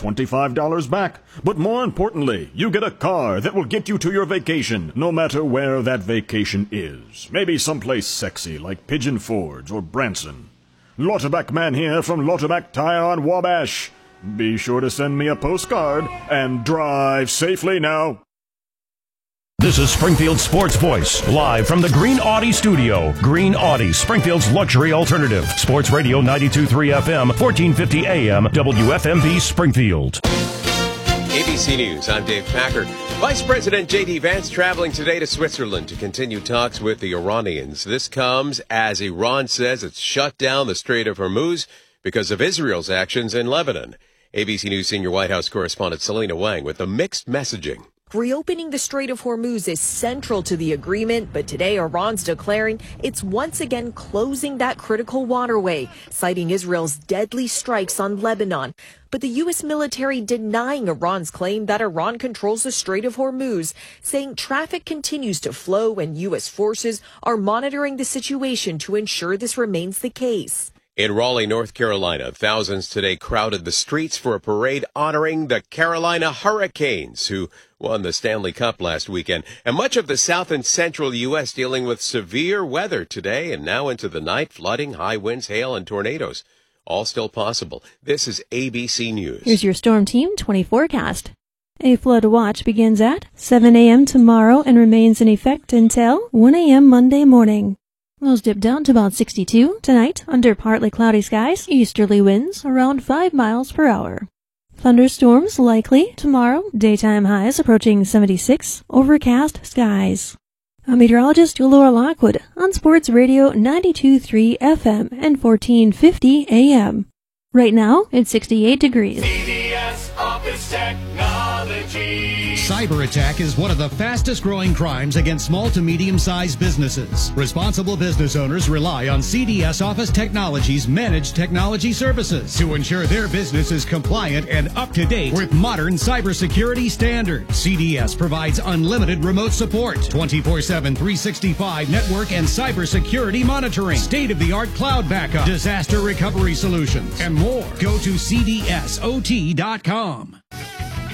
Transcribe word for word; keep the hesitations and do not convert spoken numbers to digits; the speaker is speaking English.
twenty-five dollars back. But more importantly, you get a car that will get you to your vacation, no matter where that vacation is. Maybe someplace sexy like Pigeon Forge or Branson. Lauterbach Man here from Lauterbach Tire on Wabash. Be sure to send me a postcard and drive safely now. This is Springfield's Sports Voice, live from the Green Audi studio. Green Audi, Springfield's luxury alternative. Sports Radio ninety-two point three F M, fourteen fifty A M, W F M V Springfield. A B C News, I'm Dave Packard. Vice President J D Vance traveling today to Switzerland to continue talks with the Iranians. This comes as Iran says it's shut down the Strait of Hormuz because of Israel's actions in Lebanon. A B C News senior White House correspondent Selena Wang with the mixed messaging. Reopening the Strait of Hormuz is central to the agreement, but today Iran's declaring it's once again closing that critical waterway, citing Israel's deadly strikes on Lebanon. But the U S military denying Iran's claim that Iran controls the Strait of Hormuz, saying traffic continues to flow and U S forces are monitoring the situation to ensure this remains the case. In Raleigh, North Carolina, thousands today crowded the streets for a parade honoring the Carolina Hurricanes, who won the Stanley Cup last weekend. And much of the south and central U S dealing with severe weather today and now into the night, flooding, high winds, hail, and tornadoes. All still possible. This is A B C News. Here's your Storm Team twenty forecast. A flood watch begins at seven A M tomorrow and remains in effect until one A M Monday morning. Lows dip down to about sixty-two tonight under partly cloudy skies, easterly winds around five miles per hour. Thunderstorms likely tomorrow, daytime highs approaching seventy-six, overcast skies. I'm meteorologist Laura Lockwood on Sports Radio ninety-two point three F M and fourteen fifty A M. Right now, it's sixty-eight degrees. C D S Office Technology. Cyber attack is one of the fastest growing crimes against small to medium-sized businesses. Responsible business owners rely on C D S Office Technology's managed technology services to ensure their business is compliant and up to date with modern cybersecurity standards. C D S provides unlimited remote support, twenty-four seven, three sixty-five network and cybersecurity monitoring, state-of-the-art cloud backup, disaster recovery solutions, and more. Go to C D S O T dot com.